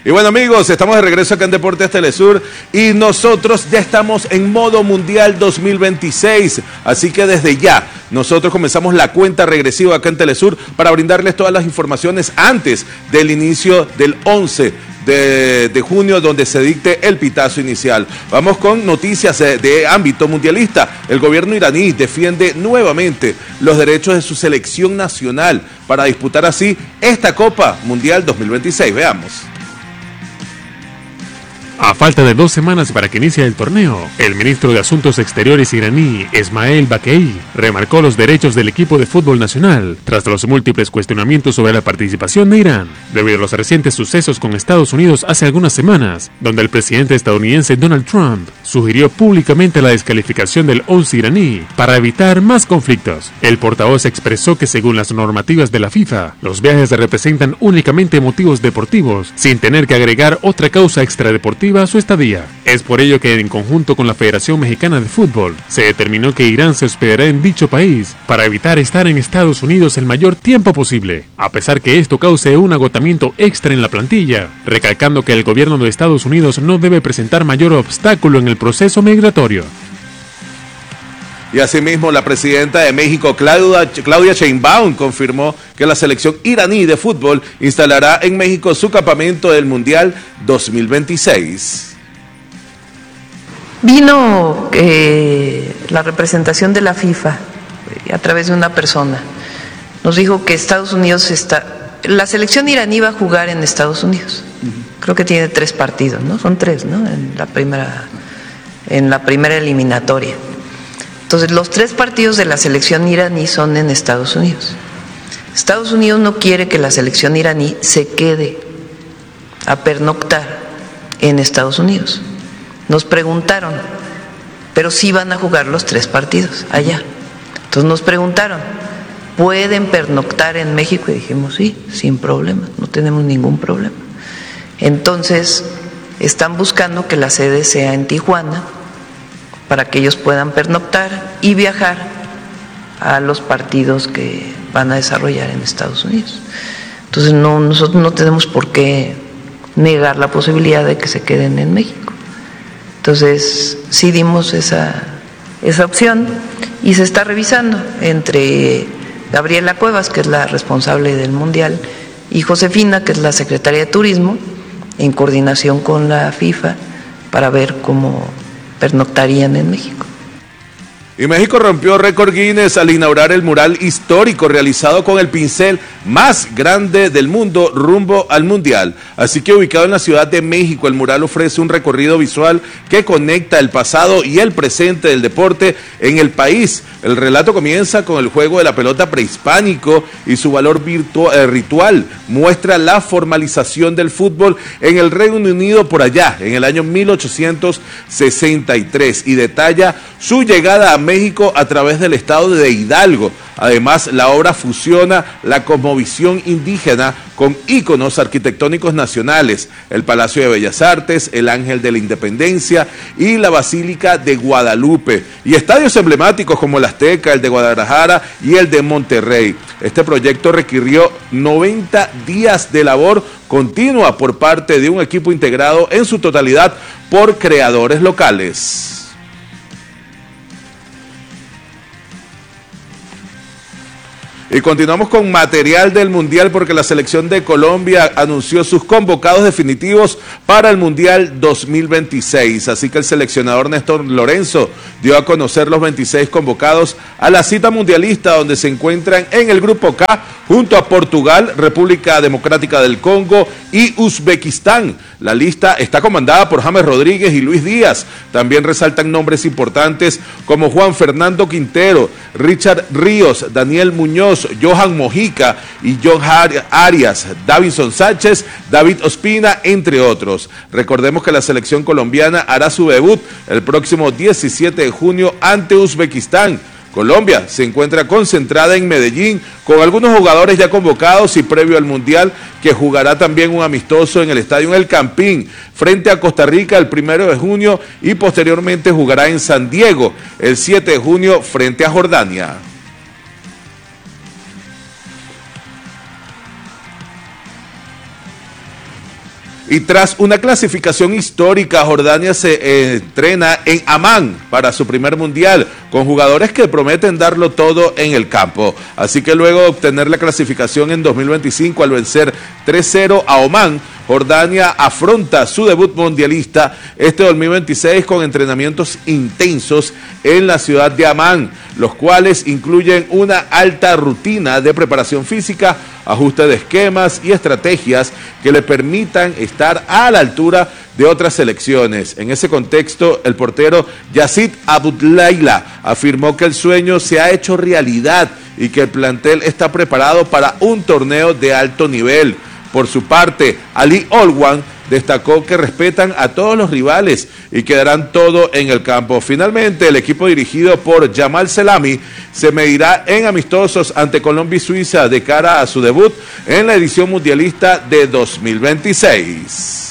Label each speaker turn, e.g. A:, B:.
A: Y bueno, amigos, estamos de regreso acá en Deportes Telesur y nosotros ya estamos en modo Mundial 2026. Así que desde ya, nosotros comenzamos la cuenta regresiva acá en Telesur para brindarles todas las informaciones antes del inicio del 11 de junio, donde se dicte el pitazo inicial. Vamos con noticias de ámbito mundialista. El gobierno iraní defiende nuevamente los derechos de su selección nacional para disputar así esta Copa Mundial 2026. Veamos.
B: A falta de 2 semanas para que inicie el torneo, el ministro de Asuntos Exteriores iraní, Esmail Bakei, remarcó los derechos del equipo de fútbol nacional tras los múltiples cuestionamientos sobre la participación de Irán, debido a los recientes sucesos con Estados Unidos hace algunas semanas, donde el presidente estadounidense Donald Trump sugirió públicamente la descalificación del 11 iraní para evitar más conflictos. El portavoz expresó que según las normativas de la FIFA, los viajes representan únicamente motivos deportivos, sin tener que agregar otra causa extradeportiva a su estadía. Es por ello que en conjunto con la Federación Mexicana de Fútbol se determinó que Irán se hospedará en dicho país para evitar estar en Estados Unidos el mayor tiempo posible, a pesar que esto cause un agotamiento extra en la plantilla, recalcando que el gobierno de Estados Unidos no debe presentar mayor obstáculo en el proceso migratorio.
A: Y asimismo, la presidenta de México, Claudia Sheinbaum, confirmó que la selección iraní de fútbol instalará en México su campamento del Mundial 2026.
C: Vino la representación de la FIFA a través de una persona. Nos dijo que Estados Unidos la selección iraní va a jugar en Estados Unidos. Creo que tiene 3 partidos, ¿no? Son 3, ¿no? En la primera eliminatoria. Entonces, los 3 partidos de la selección iraní son en Estados Unidos. Estados Unidos no quiere que la selección iraní se quede a pernoctar en Estados Unidos. Nos preguntaron, pero sí van a jugar los 3 partidos allá. Entonces nos preguntaron, ¿pueden pernoctar en México? Y dijimos, sí, sin problema, no tenemos ningún problema. Entonces, están buscando que la sede sea en Tijuana, para que ellos puedan pernoctar y viajar a los partidos que van a desarrollar en Estados Unidos. Entonces nosotros no tenemos por qué negar la posibilidad de que se queden en México. Entonces sí dimos esa opción y se está revisando entre Gabriela Cuevas, que es la responsable del Mundial, y Josefina, que es la secretaria de Turismo, en coordinación con la FIFA, para ver cómo pernoctarían en México.
A: Y México rompió récord Guinness al inaugurar el mural histórico realizado con el pincel más grande del mundo rumbo al Mundial. Así que ubicado en la Ciudad de México, el mural ofrece un recorrido visual que conecta el pasado y el presente del deporte en el país. El relato comienza con el juego de la pelota prehispánico y su valor ritual. Muestra la formalización del fútbol en el Reino Unido por allá, en el año 1863, y detalla su llegada a México a través del estado de Hidalgo. Además, la obra fusiona la cosmovisión indígena con íconos arquitectónicos nacionales: el Palacio de Bellas Artes, el Ángel de la Independencia y la Basílica de Guadalupe, y estadios emblemáticos como el Azteca, el de Guadalajara y el de Monterrey. Este proyecto requirió 90 días de labor continua por parte de un equipo integrado en su totalidad por creadores locales. Y continuamos con material del Mundial, porque la selección de Colombia anunció sus convocados definitivos para el Mundial 2026. Así que el seleccionador Néstor Lorenzo dio a conocer los 26 convocados a la cita mundialista, donde se encuentran en el Grupo K junto a Portugal, República Democrática del Congo y Uzbekistán. La lista está comandada por James Rodríguez y Luis Díaz. También resaltan nombres importantes como Juan Fernando Quintero, Richard Ríos, Daniel Muñoz, Johan Mojica y John Arias, Davinson Sánchez, David Ospina, entre otros. Recordemos que la selección colombiana hará su debut el próximo 17 de junio ante Uzbekistán. Colombia se encuentra concentrada en Medellín con algunos jugadores ya convocados y previo al Mundial, que jugará también un amistoso en el estadio El Campín frente a Costa Rica el 1 de junio y posteriormente jugará en San Diego el 7 de junio frente a Jordania. Y tras una clasificación histórica, Jordania se entrena en Amán para su primer mundial, con jugadores que prometen darlo todo en el campo. Así que luego de obtener la clasificación en 2025 al vencer 3-0 a Omán, Jordania afronta su debut mundialista este 2026 con entrenamientos intensos en la ciudad de Amán, los cuales incluyen una alta rutina de preparación física, ajuste de esquemas y estrategias que le permitan estar a la altura de otras selecciones. En ese contexto, el portero Yacid Abudlaila afirmó que el sueño se ha hecho realidad y que el plantel está preparado para un torneo de alto nivel. Por su parte, Ali Olwan destacó que respetan a todos los rivales y que darán todo en el campo. Finalmente, el equipo dirigido por Jamal Selami se medirá en amistosos ante Colombia y Suiza de cara a su debut en la edición mundialista de 2026.